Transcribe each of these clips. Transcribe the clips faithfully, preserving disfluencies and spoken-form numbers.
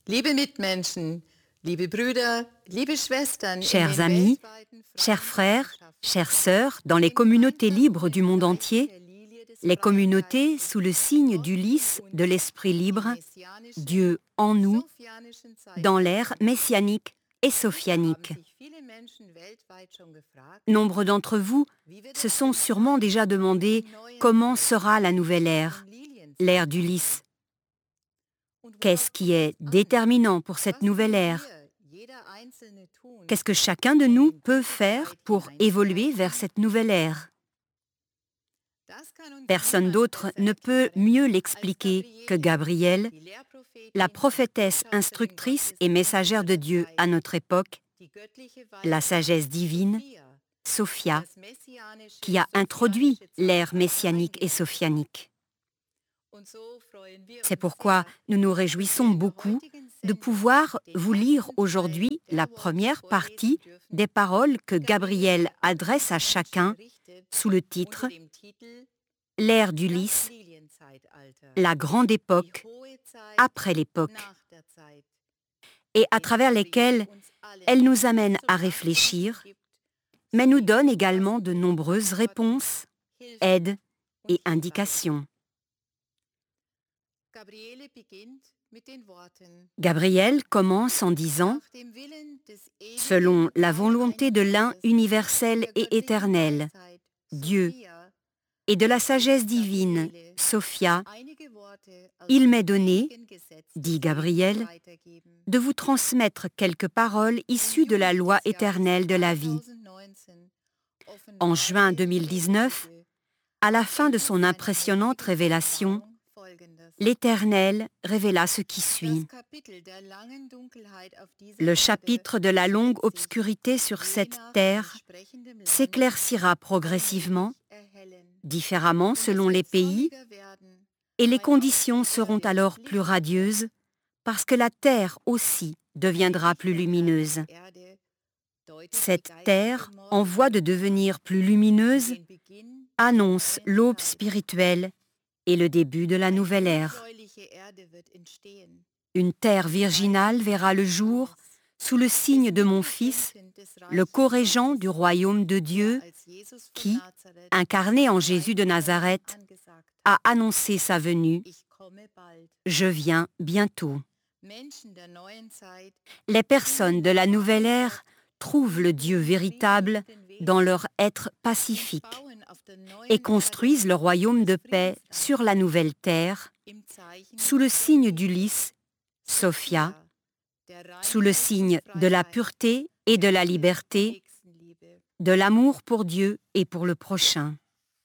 Liebe Mitmenschen, liebe Brüder, liebe Schwestern, in Chers den amis, weltweiten chers freien frères, Gemeinschaften, chères sœurs, dans les communautés libres du monde entier, les communautés sous le signe du lys de l'Esprit libre, Dieu en nous, dans l'ère messianique et sophianique. Nombre d'entre vous se sont sûrement déjà demandé comment sera la nouvelle ère, l'ère du lys. Qu'est-ce qui est déterminant pour cette nouvelle ère? Qu'est-ce que chacun de nous peut faire pour évoluer vers cette nouvelle ère? Personne d'autre ne peut mieux l'expliquer que Gabrielle, la prophétesse instructrice et messagère de Dieu à notre époque, la sagesse divine, Sophia, qui a introduit l'ère messianique et sophianique. C'est pourquoi nous nous réjouissons beaucoup de pouvoir vous lire aujourd'hui la première partie des paroles que Gabriel adresse à chacun sous le titre « L'ère du lys, la grande époque, après l'époque » et à travers lesquelles elle nous amène à réfléchir, mais nous donne également de nombreuses réponses, aides et indications. Gabriel commence en disant « Selon la volonté de l'un universel et éternel, Dieu, et de la sagesse divine, Sophia, il m'est donné, dit Gabriel, de vous transmettre quelques paroles issues de la loi éternelle de la vie. » En juin deux mille dix-neuf, à la fin de son impressionnante révélation, l'Éternel révéla ce qui suit. Le chapitre de la longue obscurité sur cette terre s'éclaircira progressivement, différemment selon les pays, et les conditions seront alors plus radieuses parce que la terre aussi deviendra plus lumineuse. Cette terre, en voie de devenir plus lumineuse, annonce l'aube spirituelle et le début de la nouvelle ère. Une terre virginale verra le jour sous le signe de mon Fils, le co-régent du royaume de Dieu, qui, incarné en Jésus de Nazareth, a annoncé sa venue. Je viens bientôt. Les personnes de la nouvelle ère trouvent le Dieu véritable dans leur être pacifique et construisent le royaume de paix sur la nouvelle terre, sous le signe du lys, Sophia, sous le signe de la pureté et de la liberté, de l'amour pour Dieu et pour le prochain.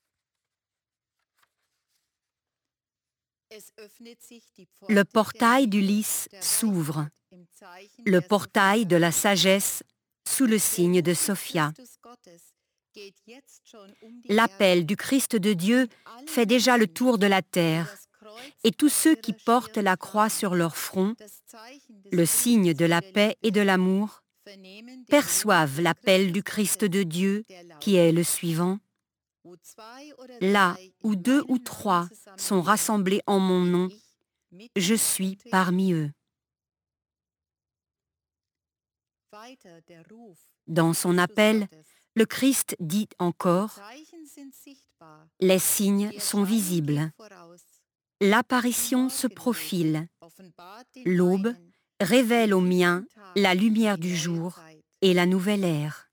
Le portail du lys s'ouvre, le portail de la sagesse sous le signe de Sophia. L'appel du Christ de Dieu fait déjà le tour de la terre, et tous ceux qui portent la croix sur leur front, le signe de la paix et de l'amour, perçoivent l'appel du Christ de Dieu qui est le suivant. Là où deux ou trois sont rassemblés en mon nom, je suis parmi eux. Dans son appel, le Christ dit encore « Les signes sont visibles. L'apparition se profile. L'aube révèle aux miens la lumière du jour et la nouvelle ère.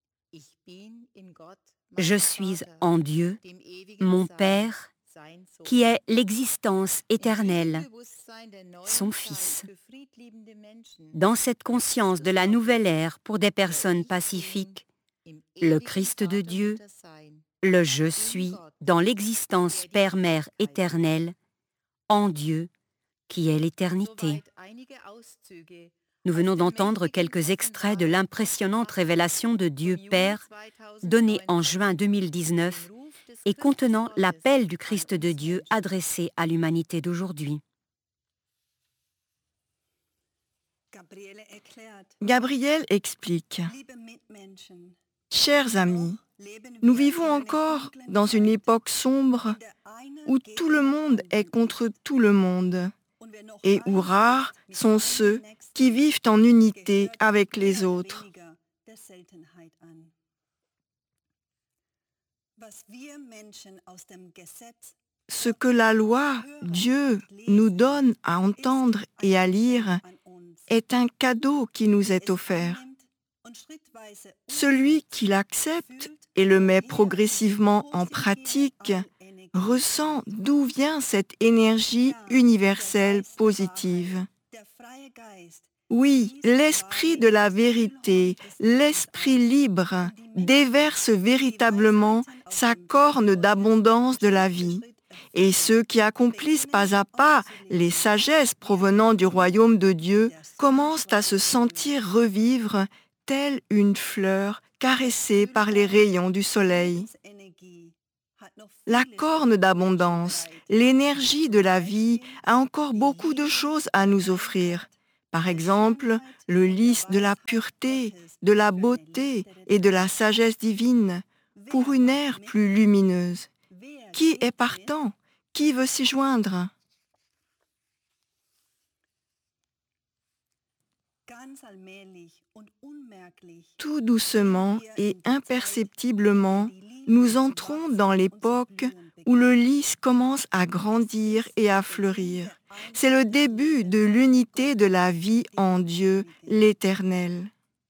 Je suis en Dieu, mon Père, qui est l'existence éternelle, son Fils. » Dans cette conscience de la nouvelle ère pour des personnes pacifiques, le Christ de Dieu, le Je suis dans l'existence Père-Mère éternelle, en Dieu, qui est l'éternité. Nous venons d'entendre quelques extraits de l'impressionnante révélation de Dieu Père, donnée en juin deux mille dix-neuf et contenant l'appel du Christ de Dieu adressé à l'humanité d'aujourd'hui. Gabriel explique « Chers amis, nous vivons encore dans une époque sombre où tout le monde est contre tout le monde et où rares sont ceux qui vivent en unité avec les autres. Ce que la loi, Dieu, nous donne à entendre et à lire est un cadeau qui nous est offert. Celui qui l'accepte et le met progressivement en pratique ressent d'où vient cette énergie universelle positive. Oui, l'esprit de la vérité, l'esprit libre, déverse véritablement sa corne d'abondance de la vie. Et ceux qui accomplissent pas à pas les sagesses provenant du royaume de Dieu commencent à se sentir revivre telle une fleur caressée par les rayons du soleil. La corne d'abondance, l'énergie de la vie a encore beaucoup de choses à nous offrir. Par exemple, le lys de la pureté, de la beauté et de la sagesse divine, pour une ère plus lumineuse. Qui est partant? Qui veut s'y joindre? Tout doucement et imperceptiblement, nous entrons dans l'époque où le lys commence à grandir et à fleurir. C'est le début de l'unité de la vie en Dieu, l'Éternel.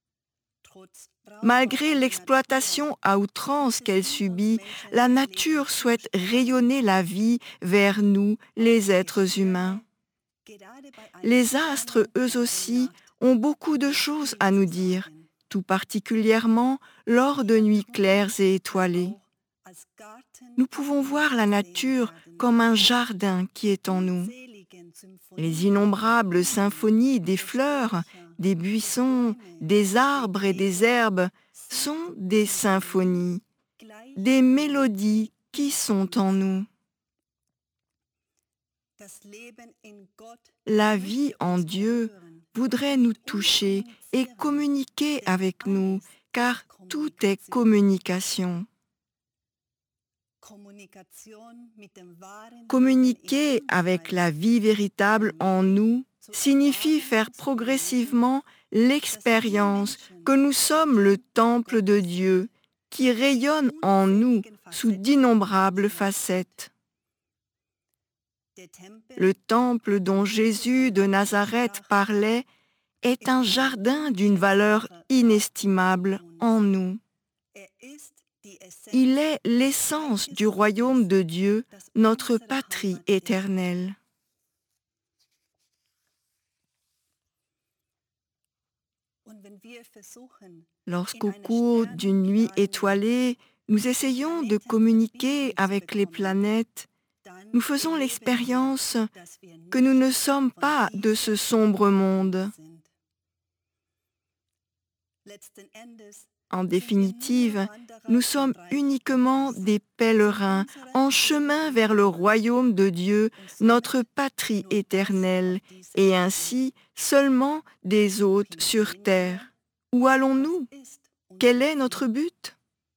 Malgré l'exploitation à outrance qu'elle subit, la nature souhaite rayonner la vie vers nous, les êtres humains. Les astres, eux aussi, ont beaucoup de choses à nous dire, tout particulièrement lors de nuits claires et étoilées. Nous pouvons voir la nature comme un jardin qui est en nous. Les innombrables symphonies des fleurs, des buissons, des arbres et des herbes sont des symphonies, des mélodies qui sont en nous. La vie en Dieu voudrait nous toucher et communiquer avec nous, car tout est communication. Communiquer avec la vie véritable en nous signifie faire progressivement l'expérience que nous sommes le temple de Dieu qui rayonne en nous sous d'innombrables facettes. Le temple dont Jésus de Nazareth parlait est un jardin d'une valeur inestimable en nous. Il est l'essence du royaume de Dieu, notre patrie éternelle. Lorsqu'au cours d'une nuit étoilée, nous essayons de communiquer avec les planètes, nous faisons l'expérience que nous ne sommes pas de ce sombre monde. En définitive, nous sommes uniquement des pèlerins en chemin vers le royaume de Dieu, notre patrie éternelle, et ainsi seulement des hôtes sur terre. Où allons-nous? Quel est notre but?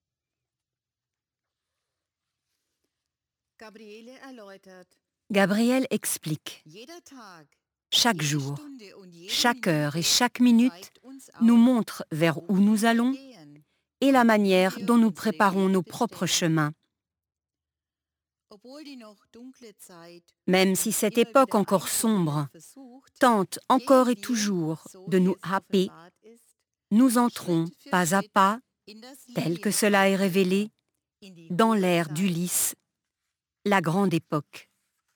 Gabriel explique. Chaque jour, chaque heure et chaque minute nous montre vers où nous allons et la manière dont nous préparons nos propres chemins. Même si cette époque encore sombre tente encore et toujours de nous happer, nous entrons pas à pas, tel que cela est révélé, dans l'ère du lys, la grande époque.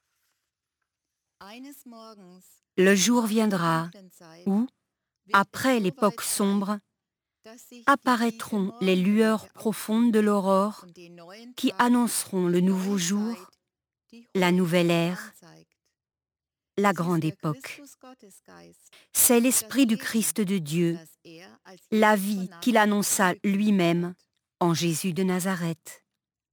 Le jour viendra où, après l'époque sombre, apparaîtront les lueurs profondes de l'aurore qui annonceront le nouveau jour, la nouvelle ère, la grande époque. C'est l'Esprit du Christ de Dieu, la vie qu'il annonça lui-même en Jésus de Nazareth.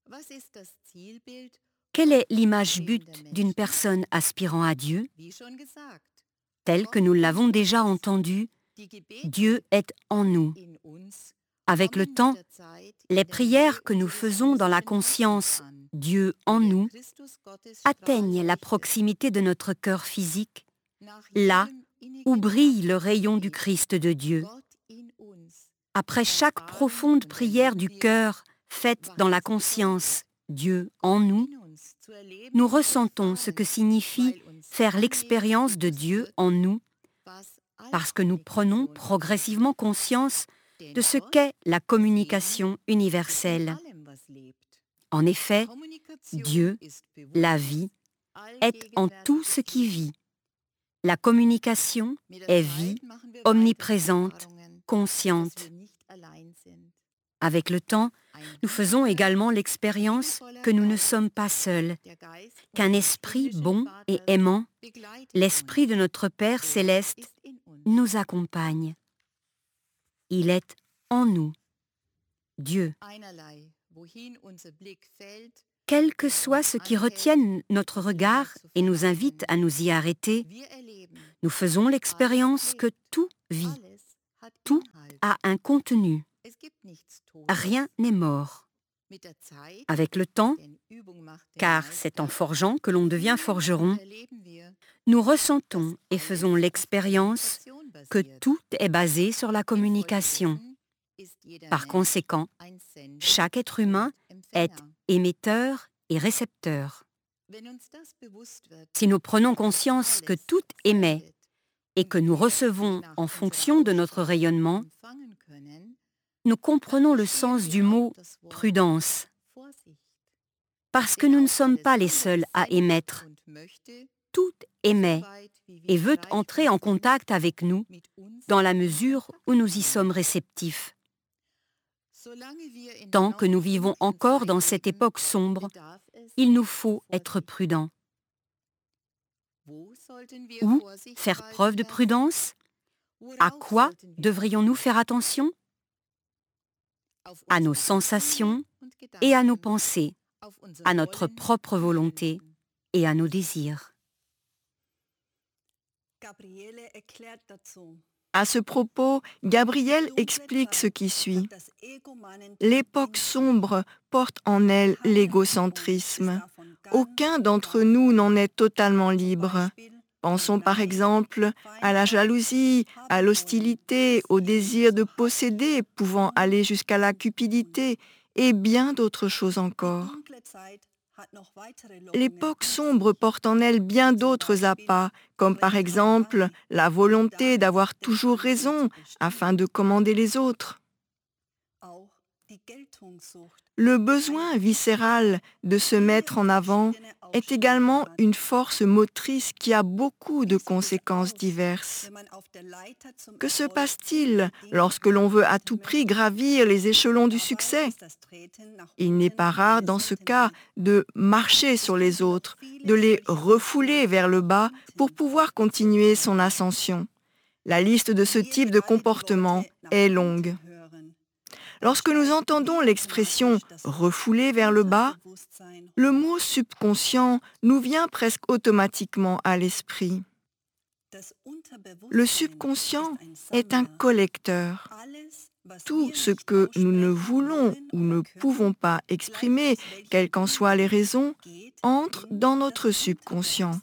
Quelle est l'image but d'une personne aspirant à Dieu? Tel que nous l'avons déjà entendu, Dieu est en nous. Avec le temps, les prières que nous faisons dans la conscience « Dieu en nous » atteignent la proximité de notre cœur physique là où brille le rayon du Christ de Dieu. Après chaque profonde prière du cœur faite dans la conscience Dieu en nous, nous ressentons ce que signifie faire l'expérience de Dieu en nous parce que nous prenons progressivement conscience de ce qu'est la communication universelle. En effet, Dieu, la vie, est en tout ce qui vit. La communication est vie, omniprésente, consciente. Avec le temps, nous faisons également l'expérience que nous ne sommes pas seuls, qu'un esprit bon et aimant, l'esprit de notre Père céleste, nous accompagne. Il est en nous, Dieu. Quel que soit ce qui retienne notre regard et nous invite à nous y arrêter, nous faisons l'expérience que tout vit, tout a un contenu. Rien n'est mort. Avec le temps, car c'est en forgeant que l'on devient forgeron, nous ressentons et faisons l'expérience que tout est basé sur la communication. Par conséquent, chaque être humain est émetteur et récepteur. Si nous prenons conscience que tout émet et que nous recevons en fonction de notre rayonnement, nous comprenons le sens du mot « prudence ». Parce que nous ne sommes pas les seuls à émettre. Tout émet et veut entrer en contact avec nous dans la mesure où nous y sommes réceptifs. Tant que nous vivons encore dans cette époque sombre, il nous faut être prudents. Où faire preuve de prudence? À quoi devrions-nous faire attention? À nos sensations et à nos pensées, à notre propre volonté et à nos désirs. À ce propos, Gabriel explique ce qui suit. L'époque sombre porte en elle l'égocentrisme. Aucun d'entre nous n'en est totalement libre. Pensons par exemple à la jalousie, à l'hostilité, au désir de posséder pouvant aller jusqu'à la cupidité et bien d'autres choses encore. L'époque sombre porte en elle bien d'autres appâts, comme par exemple la volonté d'avoir toujours raison afin de commander les autres. Le besoin viscéral de se mettre en avant est également une force motrice qui a beaucoup de conséquences diverses. Que se passe-t-il lorsque l'on veut à tout prix gravir les échelons du succès? Il n'est pas rare dans ce cas de marcher sur les autres, de les refouler vers le bas pour pouvoir continuer son ascension. La liste de ce type de comportement est longue. Lorsque nous entendons l'expression « refouler vers le bas », le mot subconscient nous vient presque automatiquement à l'esprit. Le subconscient est un collecteur. Tout ce que nous ne voulons ou ne pouvons pas exprimer, quelles qu'en soient les raisons, entre dans notre subconscient.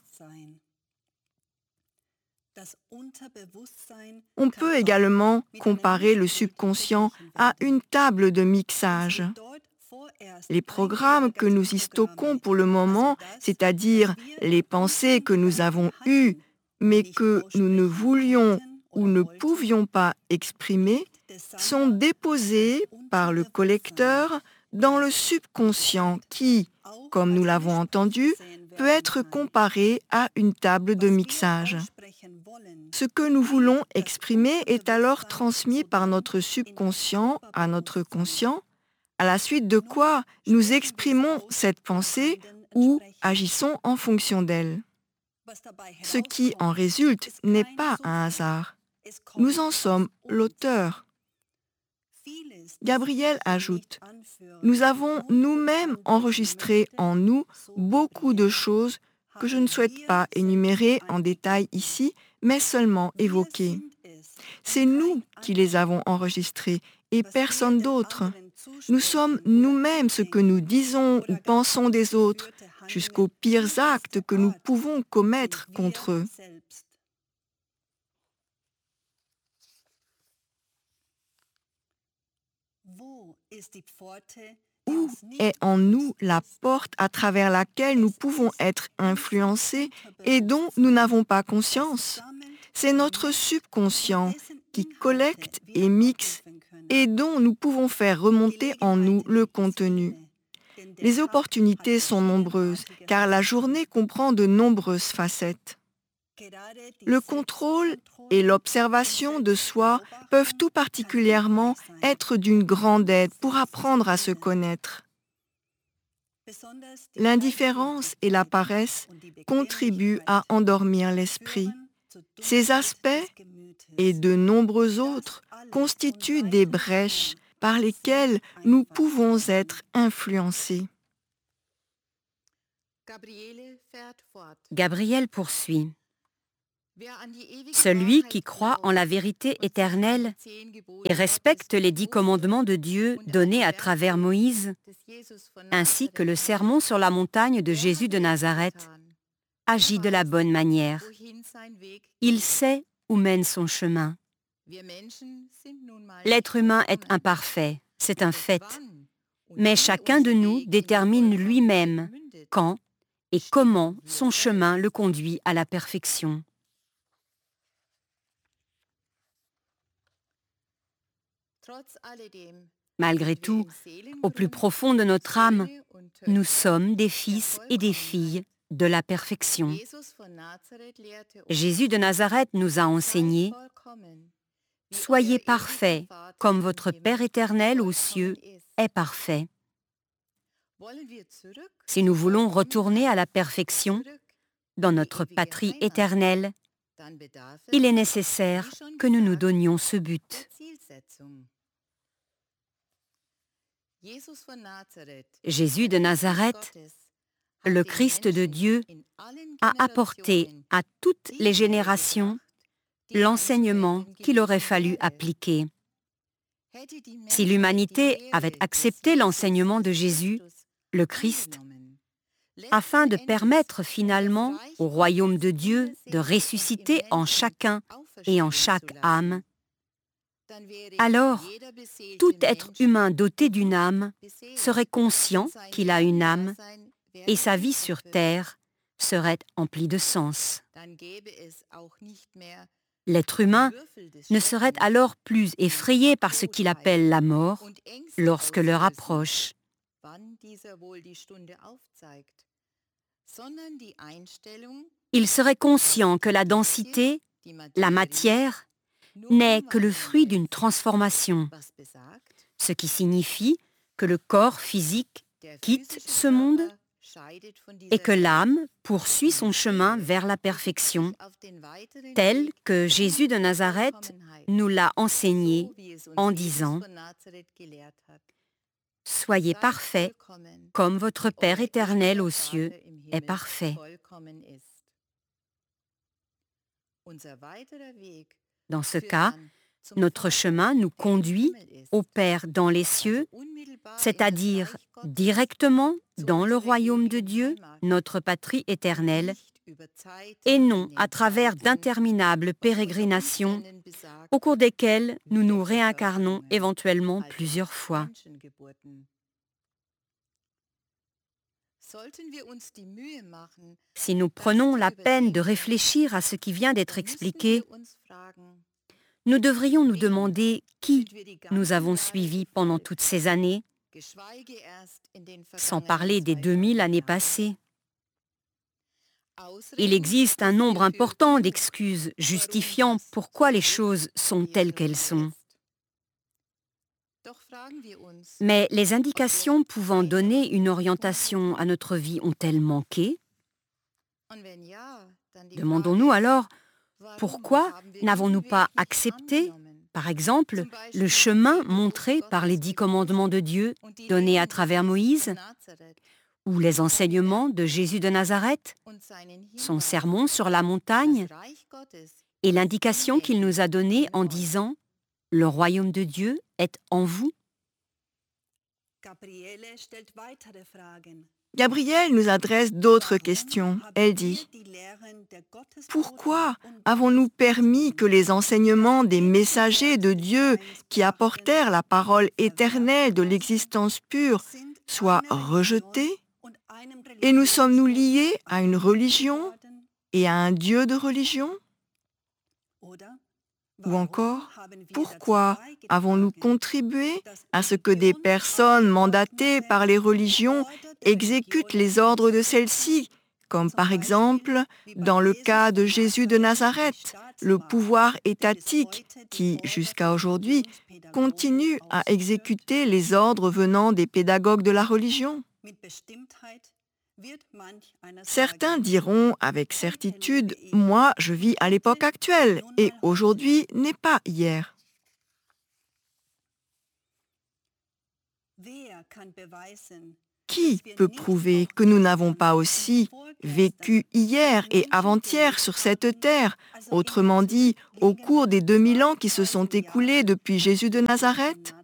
On peut également comparer le subconscient à une table de mixage. Les programmes que nous y stockons pour le moment, c'est-à-dire les pensées que nous avons eues, mais que nous ne voulions ou ne pouvions pas exprimer, sont déposés par le collecteur dans le subconscient qui, comme nous l'avons entendu, peut être comparé à une table de mixage. Ce que nous voulons exprimer est alors transmis par notre subconscient à notre conscient, à la suite de quoi nous exprimons cette pensée ou agissons en fonction d'elle. Ce qui en résulte n'est pas un hasard. Nous en sommes l'auteur. Gabriel ajoute, « Nous avons nous-mêmes enregistré en nous beaucoup de choses que je ne souhaite pas énumérer en détail ici, mais seulement évoquer. C'est nous qui les avons enregistrées et personne d'autre. Nous sommes nous-mêmes ce que nous disons ou pensons des autres, jusqu'aux pires actes que nous pouvons commettre contre eux. Où est en nous la porte à travers laquelle nous pouvons être influencés et dont nous n'avons pas conscience? C'est notre subconscient qui collecte et mixe et dont nous pouvons faire remonter en nous le contenu. Les opportunités sont nombreuses car la journée comprend de nombreuses facettes. Le contrôle et l'observation de soi peuvent tout particulièrement être d'une grande aide pour apprendre à se connaître. L'indifférence et la paresse contribuent à endormir l'esprit. Ces aspects et de nombreux autres constituent des brèches par lesquelles nous pouvons être influencés. Gabriel poursuit. Celui qui croit en la vérité éternelle et respecte les dix commandements de Dieu donnés à travers Moïse, ainsi que le sermon sur la montagne de Jésus de Nazareth, agit de la bonne manière. Il sait où mène son chemin. L'être humain est imparfait, c'est un fait, mais chacun de nous détermine lui-même quand et comment son chemin le conduit à la perfection. Malgré tout, au plus profond de notre âme, nous sommes des fils et des filles de la perfection. Jésus de Nazareth nous a enseigné « Soyez parfaits, comme votre Père éternel aux cieux est parfait ». Si nous voulons retourner à la perfection, dans notre patrie éternelle, il est nécessaire que nous nous donnions ce but. Jésus de Nazareth, le Christ de Dieu, a apporté à toutes les générations l'enseignement qu'il aurait fallu appliquer. Si l'humanité avait accepté l'enseignement de Jésus, le Christ, afin de permettre finalement au royaume de Dieu de ressusciter en chacun et en chaque âme, alors tout être humain doté d'une âme serait conscient qu'il a une âme et sa vie sur terre serait emplie de sens. L'être humain ne serait alors plus effrayé par ce qu'il appelle la mort lorsque l'heure approche. Il serait conscient que la densité, la matière, n'est que le fruit d'une transformation, ce qui signifie que le corps physique quitte ce monde et que l'âme poursuit son chemin vers la perfection, tel que Jésus de Nazareth nous l'a enseigné en disant « Soyez parfaits, comme votre Père éternel aux cieux est parfait. » Dans ce cas, notre chemin nous conduit au Père dans les cieux, c'est-à-dire directement dans le royaume de Dieu, notre patrie éternelle, et non à travers d'interminables pérégrinations au cours desquelles nous nous réincarnons éventuellement plusieurs fois. Si nous prenons la peine de réfléchir à ce qui vient d'être expliqué, nous devrions nous demander qui nous avons suivis pendant toutes ces années, sans parler des deux mille années passées. Il existe un nombre important d'excuses justifiant pourquoi les choses sont telles qu'elles sont. Mais les indications pouvant donner une orientation à notre vie ont-elles manqué? Demandons-nous alors, pourquoi n'avons-nous pas accepté, par exemple, le chemin montré par les dix commandements de Dieu donnés à travers Moïse, ou les enseignements de Jésus de Nazareth, son sermon sur la montagne, et l'indication qu'il nous a donnée en disant « Le royaume de Dieu est en vous ». Gabrielle nous adresse d'autres questions. Elle dit, « Pourquoi avons-nous permis que les enseignements des messagers de Dieu qui apportèrent la parole éternelle de l'existence pure soient rejetés? Et nous sommes-nous liés à une religion et à un Dieu de religion? Ou encore, pourquoi avons-nous contribué à ce que des personnes mandatées par les religions exécutent les ordres de celles-ci, comme par exemple dans le cas de Jésus de Nazareth, le pouvoir étatique qui, jusqu'à aujourd'hui, continue à exécuter les ordres venant des pédagogues de la religion? Certains diront avec certitude, « Moi, je vis à l'époque actuelle et aujourd'hui n'est pas hier. » Qui peut prouver que nous n'avons pas aussi vécu hier et avant-hier sur cette terre, autrement dit, au cours des deux mille ans qui se sont écoulés depuis Jésus de Nazareth?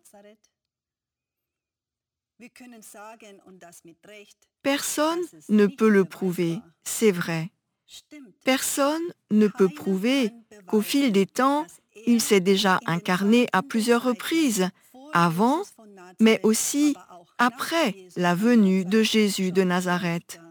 Personne ne peut le prouver, c'est vrai. Personne ne peut prouver qu'au fil des temps, il s'est déjà incarné à plusieurs reprises, avant, mais aussi après la venue de Jésus de Nazareth.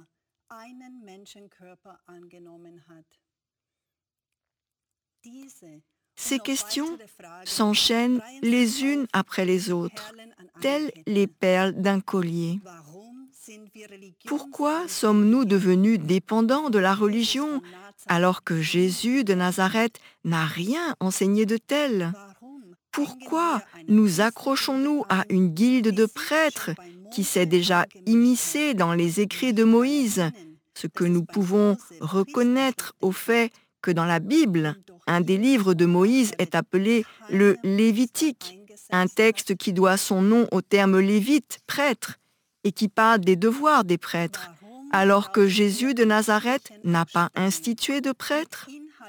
Ces questions s'enchaînent les unes après les autres, telles les perles d'un collier. Pourquoi sommes-nous devenus dépendants de la religion alors que Jésus de Nazareth n'a rien enseigné de tel? Pourquoi nous accrochons-nous à une guilde de prêtres qui s'est déjà immiscée dans les écrits de Moïse, ce que nous pouvons reconnaître au fait que dans la Bible, un des livres de Moïse est appelé le Lévitique, un texte qui doit son nom au terme lévite, prêtre, et qui parle des devoirs des prêtres, alors que Jésus de Nazareth n'a pas institué de prêtres?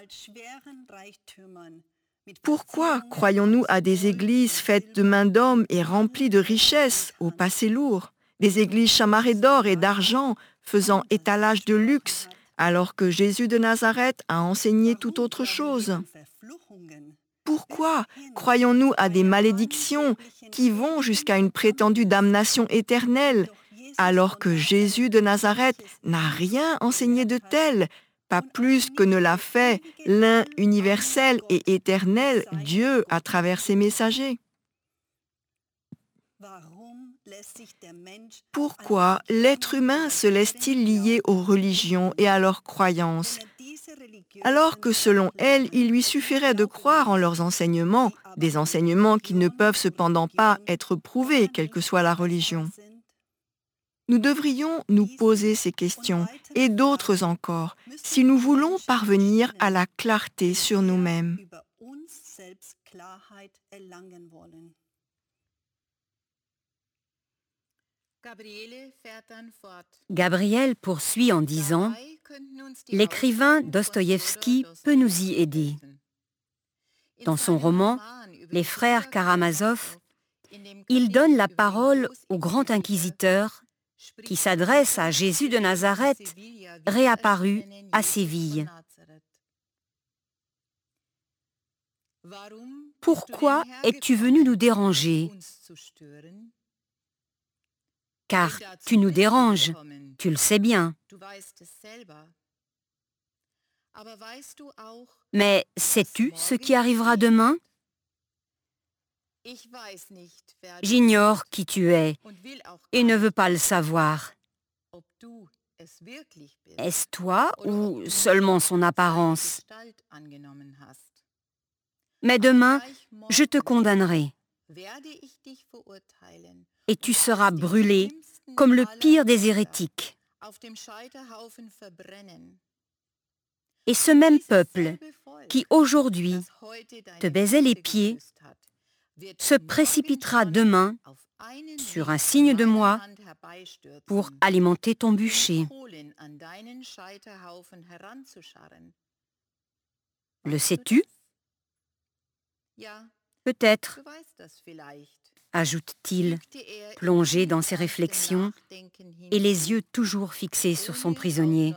Pourquoi croyons-nous à des églises faites de main d'hommes et remplies de richesses, au passé lourd, des églises chamarrées d'or et d'argent, faisant étalage de luxe, alors que Jésus de Nazareth a enseigné tout autre chose? Pourquoi croyons-nous à des malédictions qui vont jusqu'à une prétendue damnation éternelle, alors que Jésus de Nazareth n'a rien enseigné de tel, pas plus que ne l'a fait l'un universel et éternel, Dieu, à travers ses messagers? Pourquoi l'être humain se laisse-t-il lier aux religions et à leurs croyances, alors que selon elles, il lui suffirait de croire en leurs enseignements, des enseignements qui ne peuvent cependant pas être prouvés, quelle que soit la religion? Nous devrions nous poser ces questions, et d'autres encore, si nous voulons parvenir à la clarté sur nous-mêmes. Gabriel poursuit en disant « L'écrivain Dostoïevski peut nous y aider. Dans son roman « Les frères Karamazov », il donne la parole au grand inquisiteur qui s'adresse à Jésus de Nazareth, réapparu à Séville. « Pourquoi es-tu venu nous déranger ? Car tu nous déranges, tu le sais bien. Mais sais-tu ce qui arrivera demain ? J'ignore qui tu es et ne veux pas le savoir. Est-ce toi ou seulement son apparence ? Mais demain, je te condamnerai et tu seras brûlé comme le pire des hérétiques. Et ce même peuple qui aujourd'hui te baisait les pieds se précipitera demain sur un signe de moi pour alimenter ton bûcher. Le sais-tu ? Peut-être. ajoute-t-il, plongé dans ses réflexions et les yeux toujours fixés sur son prisonnier.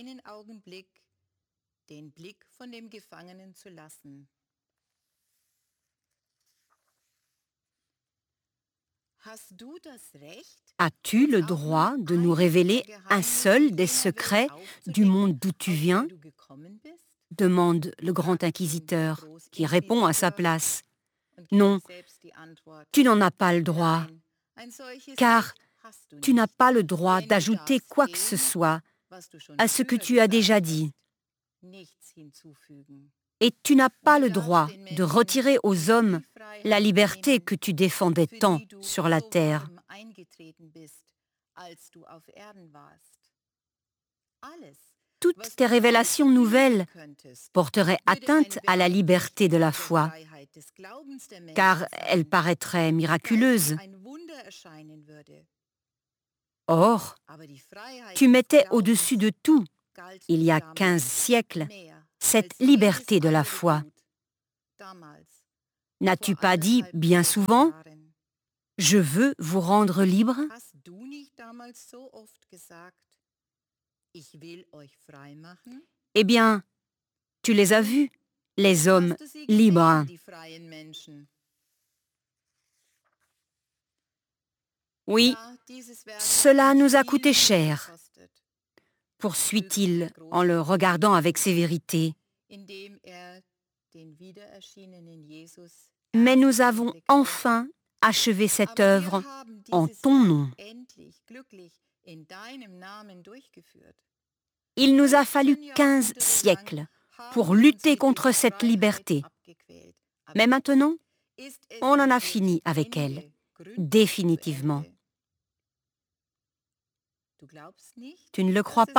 As-tu le droit de nous révéler un seul des secrets du monde d'où tu viens ? Demande le grand inquisiteur, qui répond à sa place. Non, tu n'en as pas le droit, car tu n'as pas le droit d'ajouter quoi que ce soit à ce que tu as déjà dit. Et tu n'as pas le droit de retirer aux hommes la liberté que tu défendais tant sur la terre. Toutes tes révélations nouvelles porteraient atteinte à la liberté de la foi, car elles paraîtraient miraculeuses. Or, tu mettais au-dessus de tout, il y a quinze siècles, cette liberté de la foi. N'as-tu pas dit bien souvent « Je veux vous rendre libre » ? Eh bien, tu les as vus, les hommes libres. Oui, cela nous a coûté cher, poursuit-il en le regardant avec sévérité. Mais nous avons enfin achevé cette œuvre en ton nom. Il nous a fallu quinze siècles pour lutter contre cette liberté. Mais maintenant, on en a fini avec elle, définitivement. Tu ne le crois pas ?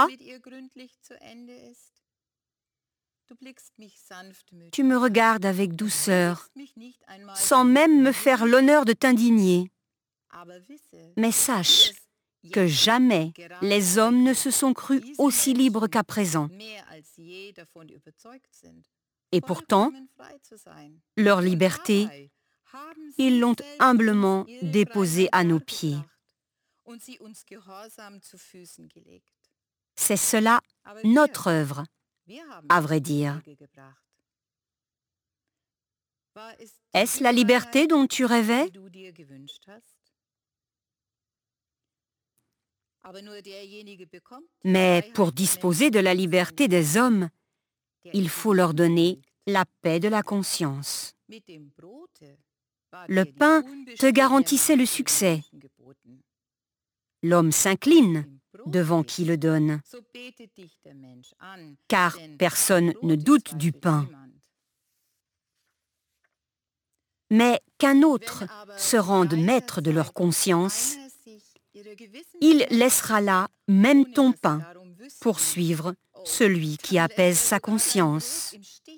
Tu me regardes avec douceur, sans même me faire l'honneur de t'indigner. Mais sache que jamais les hommes ne se sont crus aussi libres qu'à présent. Et pourtant, leur liberté, ils l'ont humblement déposée à nos pieds. C'est cela notre œuvre, à vrai dire. Est-ce la liberté dont tu rêvais ? Mais pour disposer de la liberté des hommes, il faut leur donner la paix de la conscience. Le pain te garantissait le succès. L'homme s'incline devant qui le donne, car personne ne doute du pain. Mais qu'un autre se rende maître de leur conscience, il laissera là même ton pain pour suivre celui qui apaise sa conscience.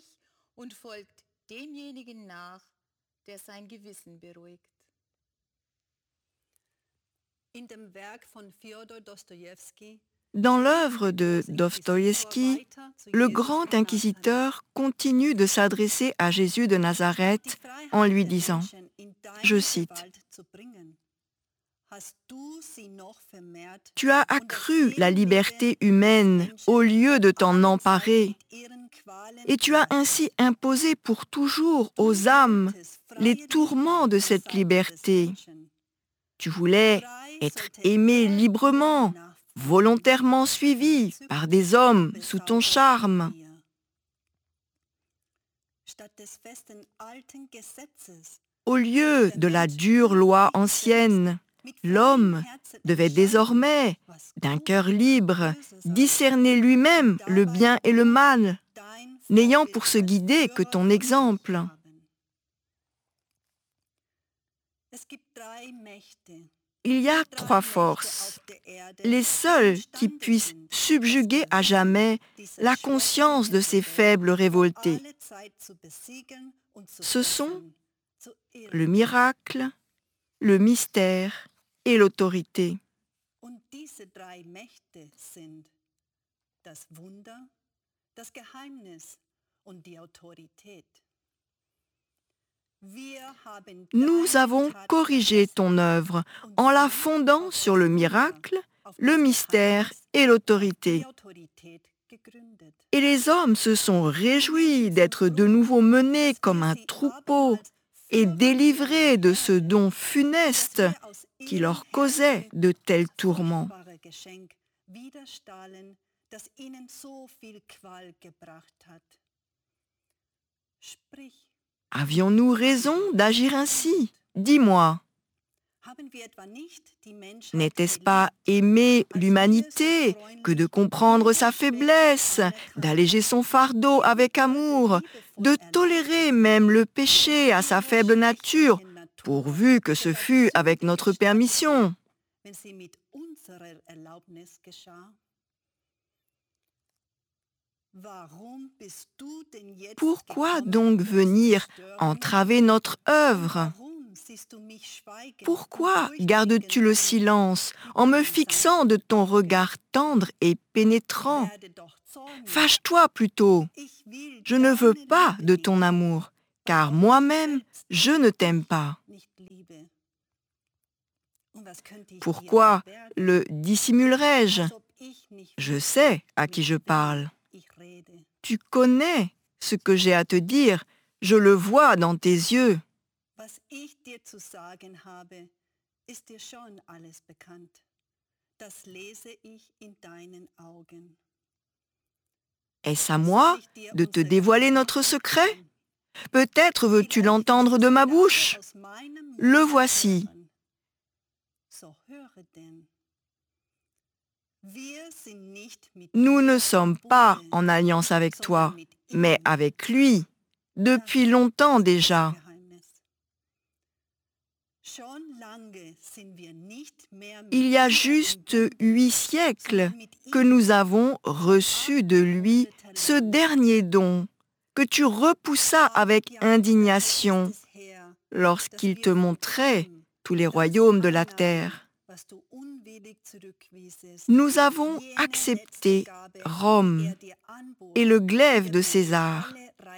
Dans l'œuvre de Dostoïevski, le grand inquisiteur continue de s'adresser à Jésus de Nazareth en lui disant, je cite, « Tu as accru la liberté humaine au lieu de t'en emparer, et tu as ainsi imposé pour toujours aux âmes les tourments de cette liberté. Tu voulais être aimé librement, volontairement suivi par des hommes sous ton charme. Au lieu de la dure loi ancienne, l'homme devait désormais, d'un cœur libre, discerner lui-même le bien et le mal, n'ayant pour se guider que ton exemple. Il y a trois forces, les seules qui puissent subjuguer à jamais la conscience de ces faibles révoltés. Ce sont le miracle, le mystère et l'autorité. Nous avons corrigé ton œuvre en la fondant sur le miracle, le mystère et l'autorité. Et les hommes se sont réjouis d'être de nouveau menés comme un troupeau et délivrés de ce don funeste qui leur causait de tels tourments. Avions-nous raison d'agir ainsi? Dis-moi. N'était-ce pas aimer l'humanité que de comprendre sa faiblesse, d'alléger son fardeau avec amour, de tolérer même le péché à sa faible nature, pourvu que ce fût avec notre permission? Pourquoi donc venir entraver notre œuvre? Pourquoi gardes-tu le silence en me fixant de ton regard tendre et pénétrant? Fâche-toi plutôt. Je ne veux pas de ton amour, car moi-même, je ne t'aime pas. Pourquoi le dissimulerais-je? Je sais à qui je parle. Tu connais ce que j'ai à te dire, je le vois dans tes yeux. Est-ce à moi de te dévoiler notre secret? Peut-être veux-tu l'entendre de ma bouche? Le voici. Nous ne sommes pas en alliance avec toi, mais avec lui, depuis longtemps déjà. Il y a juste huit siècles que nous avons reçu de lui ce dernier don que tu repoussas avec indignation lorsqu'il te montrait tous les royaumes de la terre. Nous avons accepté Rome et le glaive de César.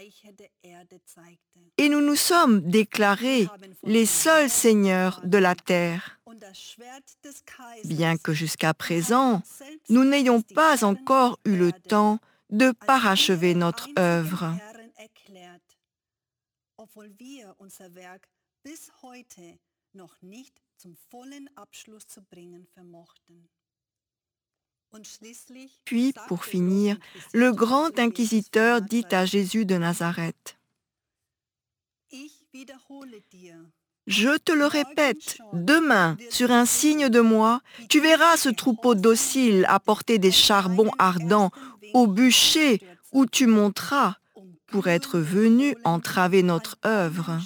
Et nous nous sommes déclarés les seuls seigneurs de la terre. Bien que jusqu'à présent, nous n'ayons pas encore eu le temps de parachever notre œuvre. Puis, pour finir, le grand inquisiteur dit à Jésus de Nazareth: Je te le répète, demain, sur un signe de moi, tu verras ce troupeau docile apporter des charbons ardents au bûcher où tu monteras pour être venu entraver notre œuvre.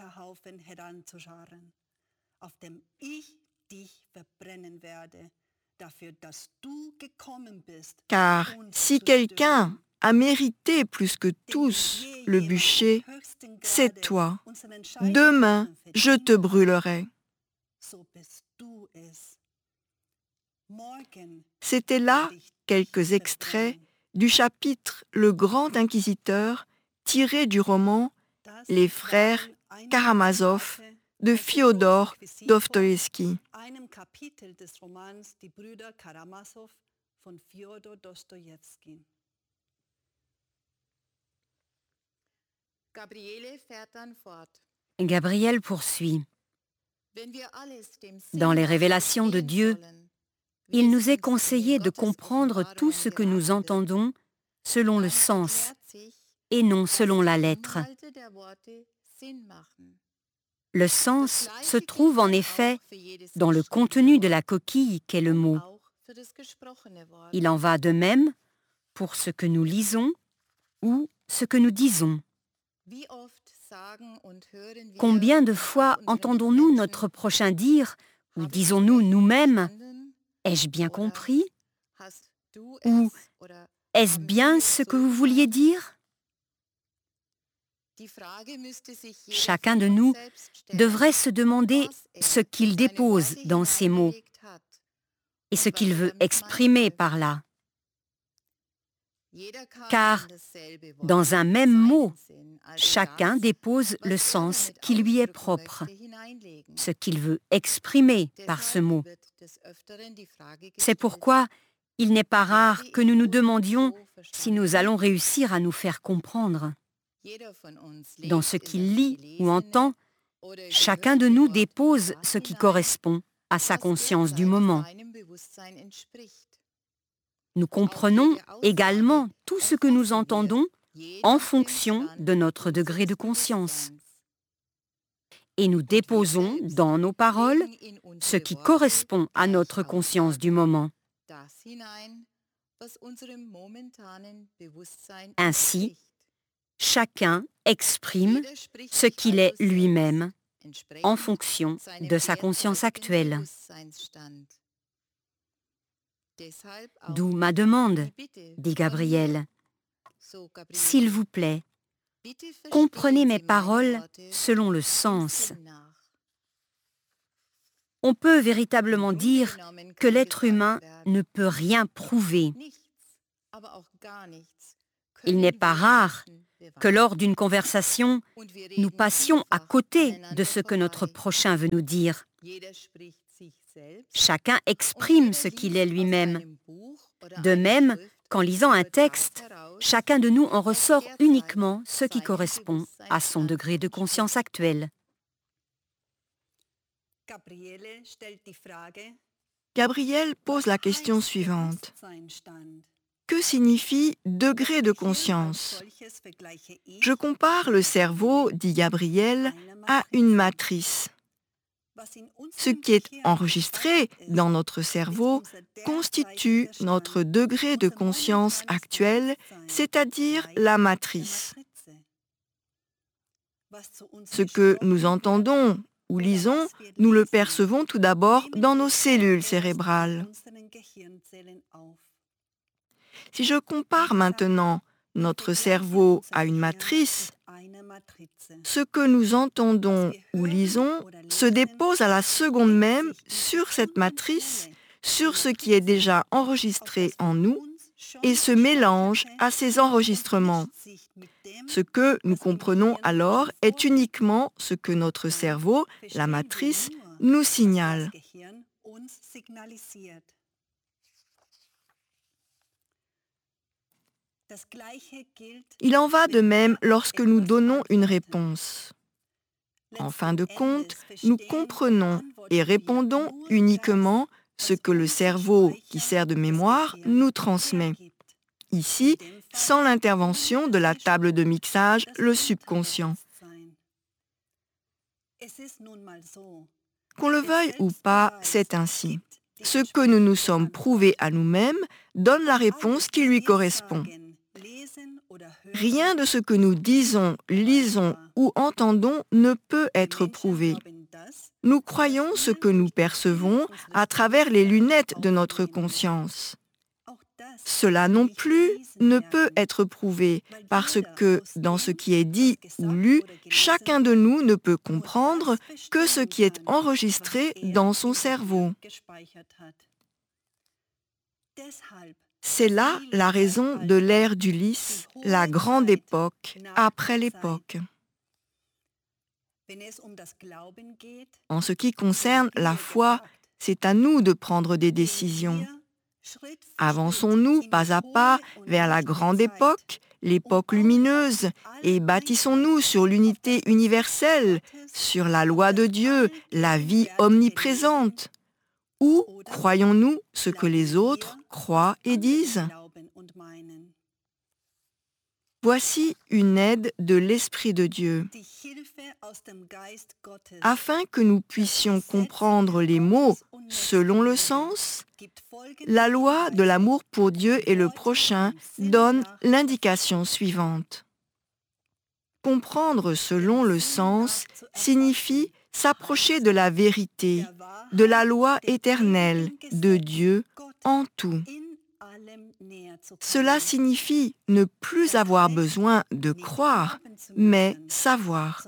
Car si quelqu'un a mérité plus que tous le bûcher, c'est toi. Demain, je te brûlerai. C'étaient là quelques extraits du chapitre Le Grand Inquisiteur, tiré du roman Les Frères Karamazov de Fyodor Dostoïevski. Einem Kapitel des Romans Die Brüder Karamasow von Fjodor Dostojewski. Gabriele fährt dann fort. Gabriel poursuit. Dans les révélations de Dieu, il nous est conseillé de comprendre tout ce que nous entendons selon le sens et non selon la lettre. Le sens se trouve en effet dans le contenu de la coquille qu'est le mot. Il en va de même pour ce que nous lisons ou ce que nous disons. Combien de fois entendons-nous notre prochain dire ou disons-nous nous-mêmes « Ai-je bien compris » ou « Est-ce bien ce que vous vouliez dire ?» Chacun de nous devrait se demander ce qu'il dépose dans ces mots et ce qu'il veut exprimer par là. Car dans un même mot, chacun dépose le sens qui lui est propre, ce qu'il veut exprimer par ce mot. C'est pourquoi il n'est pas rare que nous nous demandions si nous allons réussir à nous faire comprendre. Dans ce qu'il lit ou entend, chacun de nous dépose ce qui correspond à sa conscience du moment. Nous comprenons également tout ce que nous entendons en fonction de notre degré de conscience. Et nous déposons dans nos paroles ce qui correspond à notre conscience du moment. Ainsi, chacun exprime ce qu'il est lui-même en fonction de sa conscience actuelle. D'où ma demande, dit Gabriel. S'il vous plaît, comprenez mes paroles selon le sens. On peut véritablement dire que l'être humain ne peut rien prouver. Il n'est pas rare que lors d'une conversation, nous passions à côté de ce que notre prochain veut nous dire. Chacun exprime ce qu'il est lui-même. De même, qu'en lisant un texte, chacun de nous en ressort uniquement ce qui correspond à son degré de conscience actuel. Gabriel pose la question suivante. Que signifie degré de conscience? Je compare le cerveau, dit Gabriel, à une matrice. Ce qui est enregistré dans notre cerveau constitue notre degré de conscience actuel, c'est-à-dire la matrice. Ce que nous entendons ou lisons, nous le percevons tout d'abord dans nos cellules cérébrales. Si je compare maintenant notre cerveau à une matrice, ce que nous entendons ou lisons se dépose à la seconde même sur cette matrice, sur ce qui est déjà enregistré en nous, et se mélange à ces enregistrements. Ce que nous comprenons alors est uniquement ce que notre cerveau, la matrice, nous signale. Il en va de même lorsque nous donnons une réponse. En fin de compte, nous comprenons et répondons uniquement ce que le cerveau, qui sert de mémoire, nous transmet. Ici, sans l'intervention de la table de mixage, le subconscient. Qu'on le veuille ou pas, c'est ainsi. Ce que nous nous sommes prouvés à nous-mêmes donne la réponse qui lui correspond. Rien de ce que nous disons, lisons ou entendons ne peut être prouvé. Nous croyons ce que nous percevons à travers les lunettes de notre conscience. Cela non plus ne peut être prouvé parce que dans ce qui est dit ou lu, chacun de nous ne peut comprendre que ce qui est enregistré dans son cerveau. C'est là la raison de l'ère d'Ulysse, la grande époque après l'époque. En ce qui concerne la foi, c'est à nous de prendre des décisions. Avançons-nous pas à pas vers la grande époque, l'époque lumineuse, et bâtissons-nous sur l'unité universelle, sur la loi de Dieu, la vie omniprésente. Ou croyons-nous ce que les autres croient et disent? Voici une aide de l'Esprit de Dieu. Afin que nous puissions comprendre les mots selon le sens, la loi de l'amour pour Dieu et le prochain donne l'indication suivante. Comprendre selon le sens signifie s'approcher de la vérité, de la loi éternelle, de Dieu en tout. Cela signifie ne plus avoir besoin de croire, mais savoir.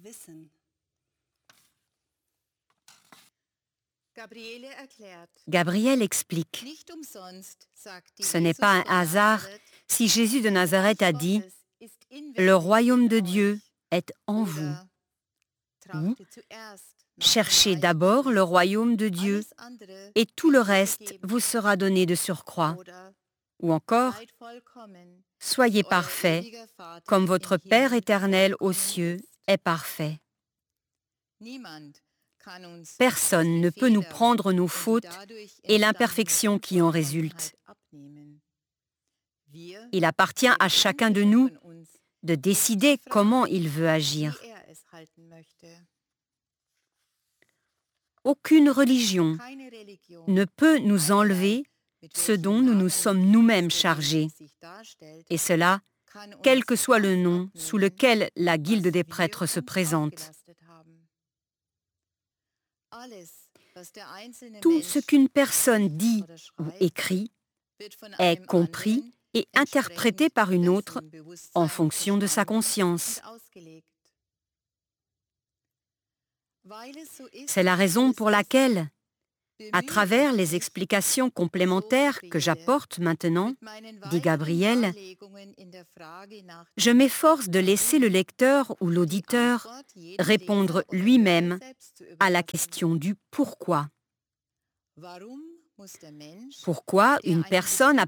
Gabriel explique. Ce n'est pas un hasard si Jésus de Nazareth a dit Le royaume de Dieu est en vous. Ou cherchez d'abord le royaume de Dieu et tout le reste vous sera donné de surcroît. Ou encore, soyez parfaits comme votre Père éternel aux cieux est parfait. Personne ne peut nous prendre nos fautes et l'imperfection qui en résulte. Il appartient à chacun de nous de décider comment il veut agir. Aucune religion ne peut nous enlever ce dont nous nous sommes nous-mêmes chargés, et cela, quel que soit le nom sous lequel la guilde des prêtres se présente. Tout ce qu'une personne dit ou écrit est compris et interprété par une autre en fonction de sa conscience. C'est la raison pour laquelle, à travers les explications complémentaires que j'apporte maintenant, dit Gabriel, je m'efforce de laisser le lecteur ou l'auditeur répondre lui-même à la question du pourquoi. Pourquoi une personne a